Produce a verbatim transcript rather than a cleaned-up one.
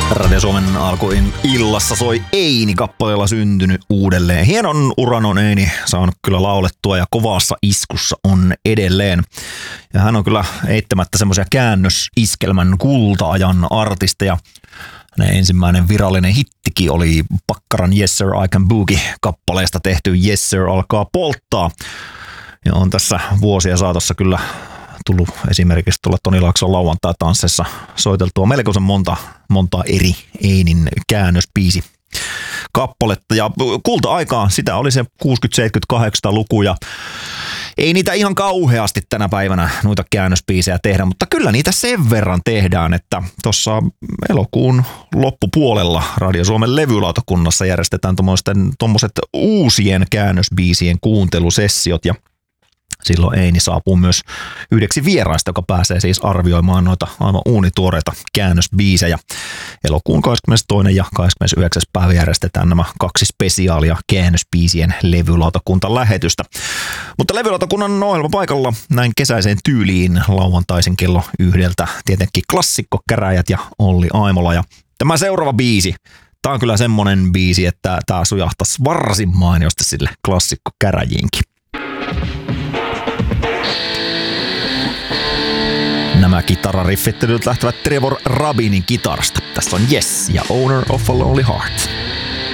Radio Suomen alkuin illassa soi Eini-kappaleella syntynyt uudelleen. Hienon uran on Eini saanut kyllä laulettua ja kovassa iskussa on edelleen. Ja hän on kyllä eittämättä semmoisia käännösiskelmän kulta-ajan artisteja. Hänen ensimmäinen virallinen hittikin oli Pakkaran Yes Sir I Can Boogie-kappaleesta tehty Yes Sir alkaa polttaa. Ja on tässä vuosien saatossa kyllä tullut esimerkiksi tuolla Toni Laakson lauantai-tansseissa soiteltua melkoisen monta, monta eri Einin käännösbiisi kappaletta. Ja kulta-aikaa, sitä oli se kuusikymmentä-, seitsemänkymmentä-, kahdeksankymmentäluku ja ei niitä ihan kauheasti tänä päivänä noita käännösbiisejä tehdä, mutta kyllä niitä sen verran tehdään, että tuossa elokuun loppupuolella Radio Suomen levylautakunnassa järjestetään tuommoiset uusien käännösbiisien kuuntelusessiot ja silloin Eini saapuu myös yhdeksi vieraista, joka pääsee siis arvioimaan noita aivan uunituoreita käännösbiisejä. Elokuun kahdeskymmenestoinen ja kahdeskymmenesyhdeksäs päivä järjestetään nämä kaksi spesiaalia käännösbiisien levylautakuntalähetystä. Mutta levylautakunnan ohjelmapaikalla näin kesäiseen tyyliin lauantaisin kello yhdeltä tietenkin klassikkokäräjät ja Olli Aimola. Ja tämä seuraava biisi, tämä on kyllä semmonen biisi, että tämä sujahtaisi varsin mainiosti sille klassikkokäräjiinkin. Nämä kitarariffit lähtevät Trevor Rabinin kitarasta. Tässä on Yes ja Owner of a Lonely Heart.